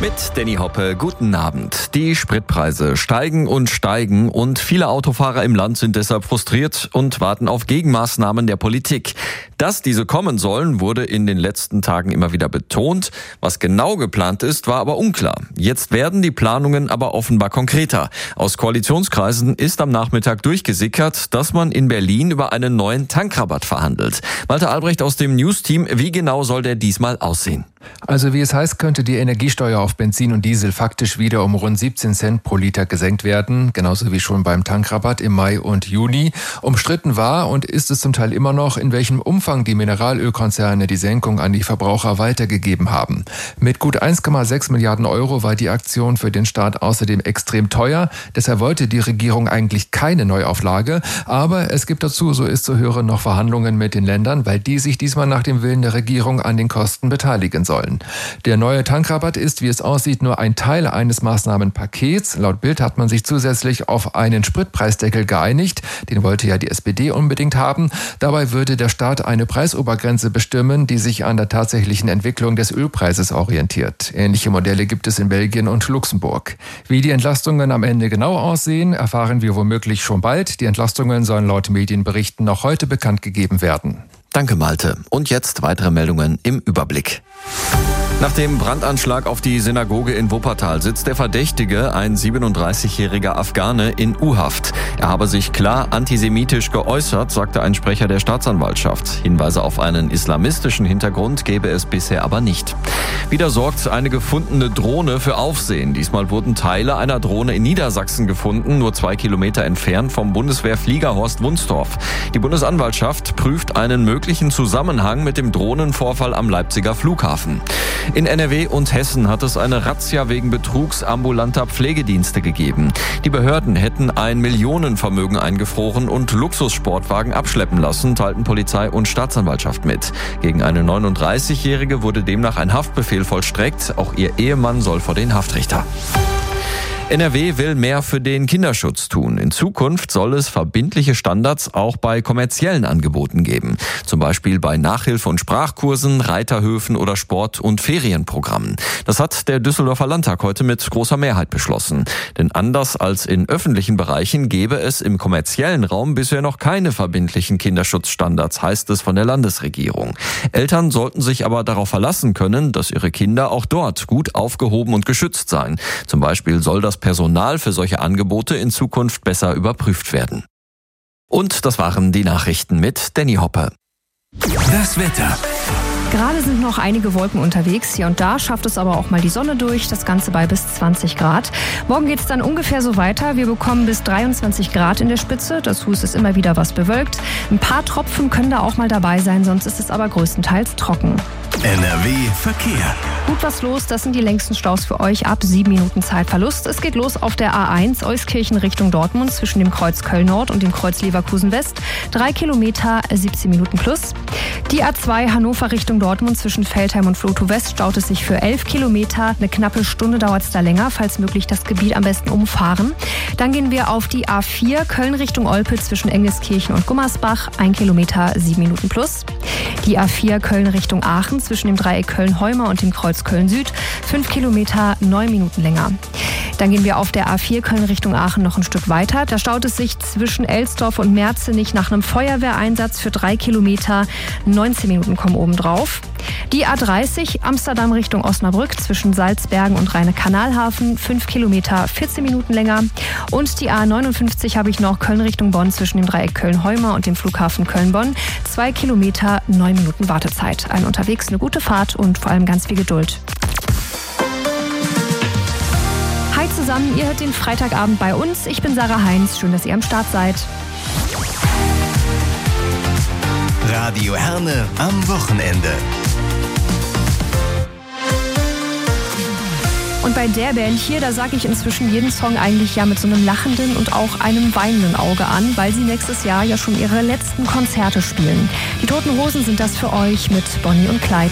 Mit Danny Hoppe, guten Abend. Die Spritpreise steigen und viele Autofahrer im Land sind deshalb frustriert und warten auf Gegenmaßnahmen der Politik. Dass diese kommen sollen, wurde in den letzten Tagen immer wieder betont. Was genau geplant ist, war aber unklar. Jetzt werden die Planungen aber offenbar konkreter. Aus Koalitionskreisen ist am Nachmittag durchgesickert, dass man in Berlin über einen neuen Tankrabatt verhandelt. Walter Albrecht aus dem News-Team, wie genau soll der diesmal aussehen? Also wie es heißt, könnte die Energiesteuer auf Benzin und Diesel faktisch wieder um rund 17 Cent pro Liter gesenkt werden, genauso wie schon beim Tankrabatt im Mai und Juni. Umstritten war und ist es zum Teil immer noch, in welchem Umfang die Mineralölkonzerne die Senkung an die Verbraucher weitergegeben haben. Mit gut 1,6 Milliarden Euro war die Aktion für den Staat außerdem extrem teuer. Deshalb wollte die Regierung eigentlich keine Neuauflage. Aber es gibt dazu, so ist zu hören, noch Verhandlungen mit den Ländern, weil die sich diesmal nach dem Willen der Regierung an den Kosten beteiligen sollen. Der neue Tankrabatt ist, wie es aussieht, nur ein Teil eines Maßnahmenpakets. Laut Bild hat man sich zusätzlich auf einen Spritpreisdeckel geeinigt. Den wollte ja die SPD unbedingt haben. Dabei würde der Staat eine Preisobergrenze bestimmen, die sich an der tatsächlichen Entwicklung des Ölpreises orientiert. Ähnliche Modelle gibt es in Belgien und Luxemburg. Wie die Entlastungen am Ende genau aussehen, erfahren wir womöglich schon bald. Die Entlastungen sollen laut Medienberichten noch heute bekannt gegeben werden. Danke, Malte. Und jetzt weitere Meldungen im Überblick. Nach dem Brandanschlag auf die Synagoge in Wuppertal sitzt der Verdächtige, ein 37-jähriger Afghane, in U-Haft. Er habe sich klar antisemitisch geäußert, sagte ein Sprecher der Staatsanwaltschaft. Hinweise auf einen islamistischen Hintergrund gäbe es bisher aber nicht. Wieder sorgt eine gefundene Drohne für Aufsehen. Diesmal wurden Teile einer Drohne in Niedersachsen gefunden, nur 2 Kilometer entfernt vom Bundeswehrfliegerhorst Wunstorf. Die Bundesanwaltschaft prüft einen möglichen Zusammenhang mit dem Drohnenvorfall am Leipziger Flughafen. In NRW und Hessen hat es eine Razzia wegen Betrugs ambulanter Pflegedienste gegeben. Die Behörden hätten ein Millionenvermögen eingefroren und Luxussportwagen abschleppen lassen, teilten Polizei und Staatsanwaltschaft mit. Gegen eine 39-Jährige wurde demnach ein Haftbefehl vollstreckt. Auch ihr Ehemann soll vor den Haftrichter. NRW will mehr für den Kinderschutz tun. In Zukunft soll es verbindliche Standards auch bei kommerziellen Angeboten geben. Zum Beispiel bei Nachhilfe- und Sprachkursen, Reiterhöfen oder Sport- und Ferienprogrammen. Das hat der Düsseldorfer Landtag heute mit großer Mehrheit beschlossen. Denn anders als in öffentlichen Bereichen gäbe es im kommerziellen Raum bisher noch keine verbindlichen Kinderschutzstandards, heißt es von der Landesregierung. Eltern sollten sich aber darauf verlassen können, dass ihre Kinder auch dort gut aufgehoben und geschützt seien. Zum Beispiel soll das Personal für solche Angebote in Zukunft besser überprüft werden. Und das waren die Nachrichten mit Danny Hoppe. Das Wetter. Gerade sind noch einige Wolken unterwegs. Hier und da schafft es aber auch mal die Sonne durch. Das Ganze bei bis 20 Grad. Morgen geht es dann ungefähr so weiter. Wir bekommen bis 23 Grad in der Spitze. Dazu ist es immer wieder was bewölkt. Ein paar Tropfen können da auch mal dabei sein. Sonst ist es aber größtenteils trocken. NRW Verkehr. Gut was los, das sind die längsten Staus für euch ab 7 Minuten Zeitverlust. Es geht los auf der A1 Euskirchen Richtung Dortmund zwischen dem Kreuz Köln Nord und dem Kreuz Leverkusen West. 3 Kilometer, 17 Minuten plus. Die A2 Hannover Richtung Dortmund zwischen Feldheim und Flotow West staut es sich für 11 Kilometer. Eine knappe Stunde dauert es da länger, falls möglich das Gebiet am besten umfahren. Dann gehen wir auf die A4 Köln Richtung Olpe zwischen Engelskirchen und Gummersbach. 1 Kilometer, 7 Minuten plus. Die A4 Köln Richtung Aachen zwischen dem Dreieck Köln-Heumer und dem Kreuz Köln-Süd. 5 Kilometer, 9 Minuten länger. Dann gehen wir auf der A4 Köln Richtung Aachen noch ein Stück weiter. Da staut es sich zwischen Elsdorf und Merzenich nach einem Feuerwehreinsatz für 3 Kilometer. 19 Minuten kommen obendrauf. Die A30 Amsterdam Richtung Osnabrück zwischen Salzbergen und Rheine-Kanalhafen. 5 Kilometer, 14 Minuten länger. Und die A59 habe ich noch Köln Richtung Bonn zwischen dem Dreieck Köln-Heumer und dem Flughafen Köln-Bonn. 2 Kilometer, 9 Minuten Wartezeit. Allen unterwegs eine gute Fahrt und vor allem ganz viel Geduld. Hi zusammen, ihr hört den Freitagabend bei uns. Ich bin Sarah Heinz. Schön, dass ihr am Start seid. Radio Herne am Wochenende. Und bei der Band hier, da sage ich inzwischen jeden Song eigentlich ja mit so einem lachenden und auch einem weinenden Auge an, weil sie nächstes Jahr ja schon ihre letzten Konzerte spielen. Die Toten Hosen sind das für euch mit Bonnie und Clyde.